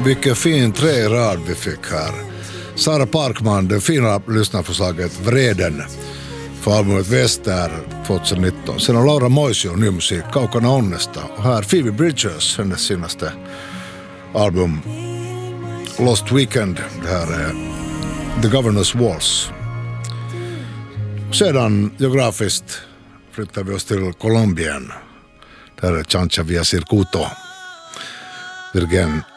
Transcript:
Vilken fin trärad vi fick här. Sara Parkman, det fina lyssnarförslaget Vreden för albumet Väster 2019. Sen har Laura Moisio ny musik, Kaukana onnesta. Och här Phoebe Bridgers, hennes senaste album Lost Weekend. Det här är The Governor's Walls. Sedan geografiskt flyttar vi oss till Colombien. Där är Chancha Via Circuito. Virgen